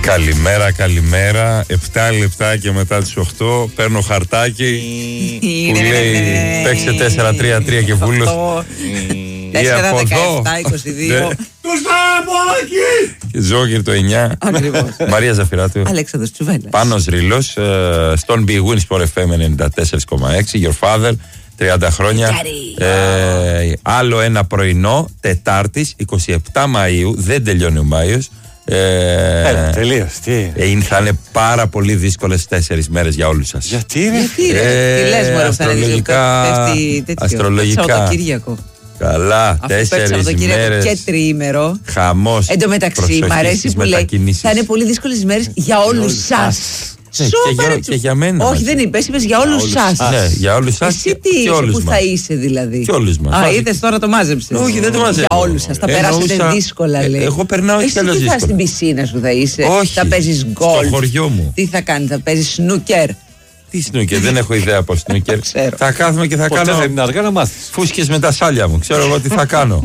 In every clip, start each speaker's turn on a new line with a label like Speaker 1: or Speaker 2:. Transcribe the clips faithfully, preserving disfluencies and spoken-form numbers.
Speaker 1: Καλημέρα, καλημέρα. Επτά λεπτά και μετά τις οκτώ παίρνω χαρτάκι που λέει παίξε τέσσερα τρία τρία και βούλος.
Speaker 2: τέσσερα δεκαεπτά είκοσι δύο.
Speaker 3: Τους Ταμπάκης!
Speaker 1: Και Ζόγκερ το εννιά.
Speaker 2: Ακριβώς.
Speaker 1: Μαρία Ζαφυράτου.
Speaker 2: Αλέξανδρος Τσουβέλλας.
Speaker 1: Πάνος Ρήλος. Στον Big Win Sport εφ εμ ενενήντα τέσσερα κόμμα έξι. Your father. τριάντα χρόνια. Ε, άλλο ένα πρωινό Τετάρτης εικοστή εβδόμη Μαΐου. Δεν τελειώνει ο Μάιος.
Speaker 3: Ε, Έλα, τελείως, τι.
Speaker 1: Ε, θα είναι πάρα πολύ δύσκολες τέσσερις μέρες για όλους σας.
Speaker 3: Γιατί ρε,
Speaker 2: Γιατί ρε,
Speaker 1: Ε,
Speaker 2: τι λες μωρέ,
Speaker 1: αστρολογικά,
Speaker 2: πέφτει τέτοιο
Speaker 1: αστρολογικά.
Speaker 2: Σαββατοκύριακο.
Speaker 1: Καλά,
Speaker 2: Αφού πέφτει
Speaker 1: τέσσερις
Speaker 2: Σαββατοκύριακο
Speaker 1: μέρες.
Speaker 2: και τριήμερο.
Speaker 1: Χαμός.
Speaker 2: Εν τω μεταξύ, μ' αρέσει που λέει θα είναι πολύ δύσκολες μέρες για όλους σας.
Speaker 1: Ναι, και, για, και για μένα.
Speaker 2: Όχι, δεν είπες, είπες για όλους σας.
Speaker 1: Ναι, για όλους σας.
Speaker 2: Εσύ τι είσαι, που θα είσαι δηλαδή.
Speaker 1: Και όλους μας.
Speaker 2: Α, είδες τώρα το μάζεψες.
Speaker 1: Όχι, δεν το μάζεψα.
Speaker 2: Για όλους σας. Θα περάσετε δύσκολα, λέει.
Speaker 1: Εγώ περνάω έτσι κι αλλιώς
Speaker 2: Εσύ τι θα
Speaker 1: δύσκολα.
Speaker 2: στην πισίνα σου θα είσαι.
Speaker 1: Όχι.
Speaker 2: Θα παίζεις γκολ.
Speaker 1: Στο χωριό μου.
Speaker 2: Τι θα κάνεις, θα παίζεις σνούκερ.
Speaker 1: Τι σνούκερ, δεν έχω ιδέα από σνούκερ.
Speaker 2: Ξέρω.
Speaker 1: Θα κάθομαι και θα
Speaker 3: ποτέ
Speaker 1: κάνω
Speaker 3: δεν είναι αργά να μάθεις.
Speaker 1: φούσκες με τα σάλια μου. Ξέρω εγώ τι θα κάνω.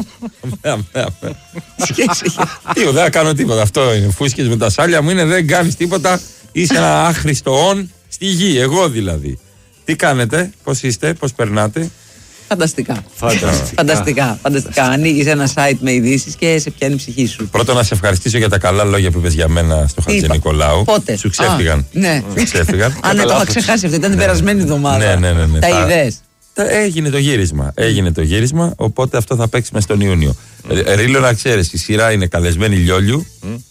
Speaker 1: Τι, δεν θα κάνω τίποτα. Αυτό είναι. Φούσκες με τα σάλια μου είναι, δεν κάνεις τίποτα. Είσαι ένα άχρηστο όν στη γη. Εγώ δηλαδή. Τι κάνετε, πώς είστε, πώς περνάτε.
Speaker 2: Φανταστικά.
Speaker 3: Φανταστικά.
Speaker 2: Φανταστικά. Φανταστικά. Ανοίγεις ένα site με ειδήσεις και σε πιάνει η ψυχή σου.
Speaker 1: Πρώτα να σε ευχαριστήσω για τα καλά λόγια που είπες για μένα στο Χατζη Νικολάου.
Speaker 2: Πότε?
Speaker 1: Σου ξέφυγαν.
Speaker 2: Α, ναι.
Speaker 1: Σου ξέφυγαν.
Speaker 2: Α, ναι, το είχα ξεχάσει αυτό. Ήταν την περασμένη εβδομάδα.
Speaker 1: Ναι, ναι, ναι, ναι.
Speaker 2: Τα
Speaker 1: Τα-
Speaker 2: είδες.
Speaker 1: Τα- Έγινε το γύρισμα. Έγινε το γύρισμα, οπότε αυτό θα παίξει μες στον Ιούνιο. Ε, Ρίλο, να ξέρεις, η σειρά είναι καλεσμένη Λιόλιου.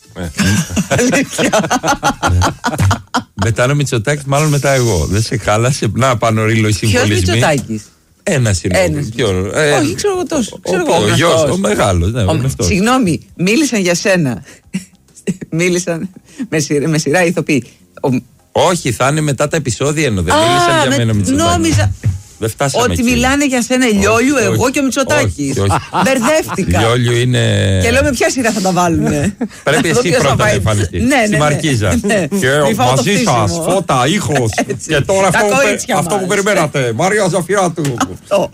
Speaker 1: Μετά είναι ο Μητσοτάκης, μάλλον μετά εγώ. Δεν σε χάλασε. Να πάνω Ρίλο οι
Speaker 2: Ποιος
Speaker 1: συμβολισμοί.
Speaker 2: Μητσοτάκης?
Speaker 1: Ένας είναι.
Speaker 2: Ένας.
Speaker 1: Ποιο- ε,
Speaker 2: Όχι, ξέρω εγώ τόσο.
Speaker 1: ο-
Speaker 2: Ξέρω
Speaker 1: ο-
Speaker 2: εγώ,
Speaker 1: Ο γιος,
Speaker 2: αυτός.
Speaker 1: ο μεγάλος. Ναι,
Speaker 2: Ο-
Speaker 1: είναι αυτός.
Speaker 2: Συγγνώμη, μίλησαν για σένα. Μίλησαν με σειρά, με σειρά ηθοποιοί. Ο-
Speaker 1: Όχι, θα είναι μετά τα επεισόδια ενώ δεν
Speaker 2: Α,
Speaker 1: μίλησαν για
Speaker 2: με-
Speaker 1: μένα ο Μητσοτάκης.
Speaker 2: νόμιζα
Speaker 1: Δεν φτάσαμε
Speaker 2: ότι
Speaker 1: εκεί.
Speaker 2: μιλάνε για σένα Λιόλιου,
Speaker 1: Όχι,
Speaker 2: εγώ
Speaker 1: όχι.
Speaker 2: και ο Μητσοτάκης.
Speaker 1: Όχι, όχι.
Speaker 2: Μπερδεύτηκα.
Speaker 1: Λιόλιου είναι.
Speaker 2: Και λέω με ποια σειρά θα τα βάλουνε.
Speaker 1: Πρέπει
Speaker 2: Να δω
Speaker 1: εσύ
Speaker 2: ποιος θα
Speaker 1: πρώτα να
Speaker 2: πάει.
Speaker 1: εμφανιστείς.
Speaker 2: Ναι, ναι,
Speaker 1: Στη
Speaker 2: ναι.
Speaker 1: Μαρκίζα.
Speaker 2: Ναι.
Speaker 1: Και
Speaker 2: Μη φάω το
Speaker 1: μαζί
Speaker 2: φτύσιμο.
Speaker 1: σας, φώτα, ήχος.
Speaker 2: Έτσι.
Speaker 1: Και τώρα
Speaker 2: Τα
Speaker 1: αυτό που,
Speaker 2: κορίτσια
Speaker 1: αυτό που
Speaker 2: μας.
Speaker 1: περιμένατε. Μαρία Ζαφυράτου.
Speaker 2: Αυτό.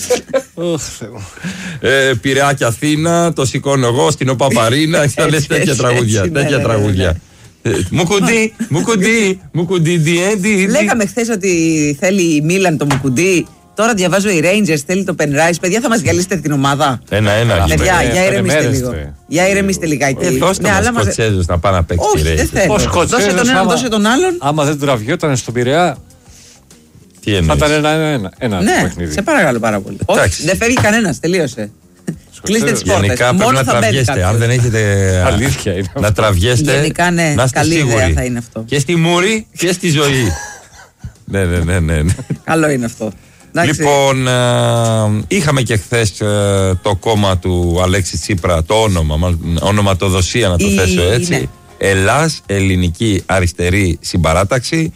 Speaker 1: ε, Πειραιά Αθήνα, το σηκώνω εγώ στην Οπαπαρίνα. Θα λες
Speaker 2: Έτσι,
Speaker 1: τέτοια
Speaker 2: έτσι,
Speaker 1: τραγούδια.
Speaker 2: έτσι, ναι,
Speaker 1: Τέτοια
Speaker 2: ναι, ναι,
Speaker 1: τραγούδια. Ε, Μου κουντί, μου κουντί, μου κουντί, ντι, ντι.
Speaker 2: Λέγαμε χθες ότι θέλει η Μίλαν το Μουκουντί. Τώρα διαβάζω οι Rangers, θέλει το Penrice. Παιδιά, θα μας διαλύσετε την ομάδα.
Speaker 1: Ένα-ένα.
Speaker 2: Παιδιά,
Speaker 3: ε,
Speaker 2: για
Speaker 3: πέντε
Speaker 2: ηρεμήστε
Speaker 3: μέρες,
Speaker 2: λίγο.
Speaker 3: ρε.
Speaker 2: Για ηρεμήστε λιγάκι.
Speaker 1: Ε, Δώστε
Speaker 2: Ναι,
Speaker 1: μας
Speaker 2: αλλά μας-
Speaker 1: Σκοτσέζους να πάνε να παίξει
Speaker 2: Όχι,
Speaker 1: τη
Speaker 2: δεν
Speaker 1: Rangers.
Speaker 2: θέλω.
Speaker 3: Ο Σκοτσέζος,
Speaker 2: Δώσε τον έναν,
Speaker 3: άμα-
Speaker 2: δώσε τον άλλον.
Speaker 3: Άμα δεν τραβιόταν στον Πειραιά,
Speaker 1: Τι
Speaker 3: θα
Speaker 1: εννοείς.
Speaker 3: ήταν ένα, ένα, ένα, ένα
Speaker 2: Ναι,
Speaker 3: παιχνίδι.
Speaker 2: σε παρακαλώ πάρα πολύ.
Speaker 1: Εντάξει.
Speaker 2: Όχι, δεν φεύγει κανένας, τελείωσε. Κλείστε τις πόρτες.
Speaker 1: Γενικά πρέπει
Speaker 2: Μόνο
Speaker 1: να
Speaker 2: θα μπαίνει
Speaker 1: τραβιέστε. Αν
Speaker 2: κάποιος.
Speaker 1: δεν έχετε.
Speaker 3: Αλήθεια είναι
Speaker 1: Να
Speaker 3: αυτό.
Speaker 1: τραβιέστε.
Speaker 2: Γενικά, ναι,
Speaker 1: να είστε
Speaker 2: καλή ιδέα
Speaker 1: σίγουροι.
Speaker 2: θα είναι αυτό.
Speaker 1: Και στη μούρη και στη ζωή. Ναι, ναι, ναι, ναι. ναι.
Speaker 2: Καλό είναι αυτό. Εντάξει.
Speaker 1: Λοιπόν, ε, είχαμε και χθε το κόμμα του Αλέξη Τσίπρα, το όνομα, μάλλον, ονοματοδοσία να το
Speaker 2: Η-
Speaker 1: θέσω έτσι.
Speaker 2: ναι.
Speaker 1: Ελλάς, Ελληνική Αριστερή Συμπαράταξη.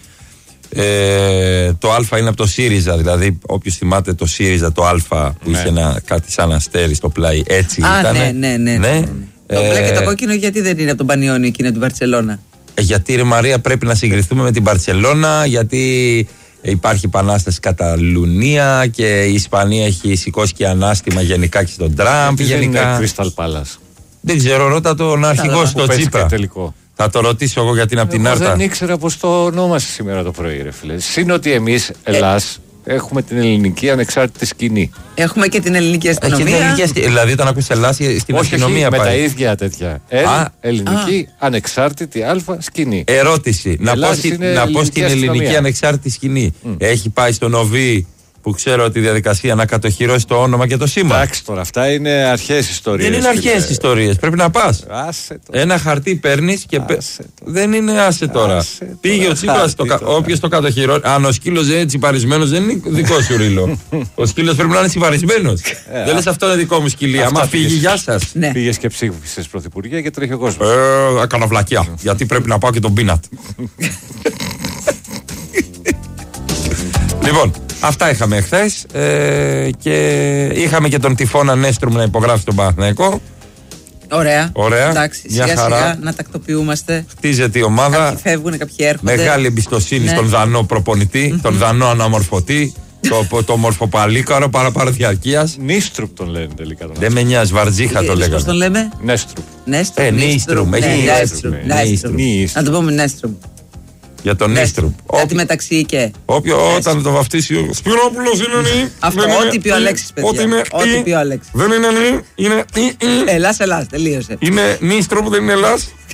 Speaker 1: Ε, το Α είναι από το ΣΥΡΙΖΑ, δηλαδή όποιος θυμάται το ΣΥΡΙΖΑ, το Α που
Speaker 3: Ναι.
Speaker 1: είχε ένα, κάτι σαν αστέρι στο πλάι, έτσι
Speaker 2: Α,
Speaker 1: ήταν.
Speaker 2: ναι, ναι, ναι. ναι. Το μπλε και το κόκκινο γιατί δεν είναι από τον Πανιόνιο εκείνο του Βαρτσελώνα.
Speaker 1: Ε, γιατί ρε Μαρία πρέπει να συγκριθούμε με την Μπαρτσελώνα, γιατί υπάρχει επανάσταση Καταλουνία και η Ισπανία έχει σηκώσει και ανάστημα γενικά και στον Τραμπ.
Speaker 3: Γιατί δεν είναι
Speaker 1: Γενικά.
Speaker 3: Crystal Palace.
Speaker 1: Δεν ξέρω, ρώτα τον αρχηγό
Speaker 2: δω.
Speaker 1: στο
Speaker 3: Που παίζει
Speaker 1: Τσίπρα.
Speaker 3: και τελικό.
Speaker 1: Θα το ρωτήσω εγώ γιατί είναι από την
Speaker 3: Εγώ
Speaker 1: Άρτα.
Speaker 3: δεν ήξερα πως το ονόμασε σήμερα το πρωί, ρε φίλε. Συν ότι εμείς, Ελλάς, έχουμε την ελληνική ανεξάρτητη σκηνή.
Speaker 2: Έχουμε και την ελληνική
Speaker 1: Έχει την
Speaker 2: αστυνομία.
Speaker 1: ελληνική αστυ- Δηλαδή, όταν ακούς Ελλάς, στην
Speaker 3: Όχι,
Speaker 1: αστυνομία
Speaker 3: όχι, με τα
Speaker 1: πάει.
Speaker 3: ίδια τέτοια. Ελ,
Speaker 1: Α.
Speaker 3: ελληνική, ανεξάρτητη, α, σκηνή.
Speaker 1: Ερώτηση. Να πω,
Speaker 3: Ελλάς
Speaker 1: στη-
Speaker 3: είναι
Speaker 1: να πω
Speaker 3: ελληνική
Speaker 1: στην ελληνική
Speaker 3: αστυνομία.
Speaker 1: ανεξάρτητη σκηνή. Έχει πάει στον ΟΒ που ξέρω τη διαδικασία να κατοχυρώσει το όνομα και το σήμα.
Speaker 3: Εντάξει τώρα, αυτά είναι αρχαίες ιστορίες.
Speaker 1: Δεν είναι
Speaker 3: φίλε.
Speaker 1: αρχαίες ιστορίες. Πρέπει να πας.
Speaker 3: Άσε το.
Speaker 1: Ένα χαρτί παίρνει και. πε-
Speaker 3: Άσε το.
Speaker 1: Δεν είναι άσε τώρα.
Speaker 3: Άσε τώρα.
Speaker 1: Πήγε ο Τσίπρας,
Speaker 3: Χαρτί τώρα.
Speaker 1: όποιο το κατοχυρώνει. Αν ο σκύλο δεν είναι τσιπαρισμένο, δεν είναι δικό σου ρίλο. Ο σκύλο πρέπει να είναι τσιπαρισμένο. Δεν λε αυτό είναι δικό μου σκυλί.
Speaker 3: Αυτά
Speaker 1: Άμα φύγει,
Speaker 3: πήγες.
Speaker 1: γεια σα.
Speaker 2: Ναι.
Speaker 3: Πήγες και ψήφισες πρωθυπουργία και τρέχει ο κόσμος.
Speaker 1: Ε, έκανα βλακιά. Γιατί πρέπει να πάω και τον πίνατ. Λοιπόν, αυτά είχαμε εχθές ε, και είχαμε και τον Τυφώνα Νέστρουμ να υπογράψει στον Παναθηναϊκό.
Speaker 2: Ωραία.
Speaker 1: Ωραία.
Speaker 2: Εντάξει,
Speaker 1: Μια
Speaker 2: σιγά
Speaker 1: χαρά.
Speaker 2: σιγά να τακτοποιούμαστε.
Speaker 1: Χτίζεται η ομάδα.
Speaker 2: Κάποιοι φεύγουν, κάποιοι έρχονται.
Speaker 1: Μεγάλη εμπιστοσύνη
Speaker 2: Ναι.
Speaker 1: στον Δανό προπονητή, τον Δανό αναμορφωτή. το, το μορφοπαλίκαρο παραπαρδιαρκεία.
Speaker 3: Νίστρουπ τον λένε τελικά.
Speaker 1: Δεν με νοιάζει, Βαρτζίχα το λέγαμε.
Speaker 2: Πώς τον λέμε?
Speaker 3: Νέστρουπ.
Speaker 1: Ε, Νίστρουμ.
Speaker 2: Να το πούμε Νέστρουμ.
Speaker 1: Για τον Νίστρουμ.
Speaker 2: Κάτι μεταξύ και.
Speaker 1: Όποιο όταν το βαφτίσει ο Σπυρόπουλος είναι νη.
Speaker 2: Αυτό, ό,τι πει ο Αλέξης, παιδιά. Ό,τι πει ο Αλέξης.
Speaker 1: Δεν είναι νη, είναι νη.
Speaker 2: Ελλάς, Ελλάς, τελείωσε.
Speaker 1: Είναι Νίστρουμ, δεν είναι Ελλάς.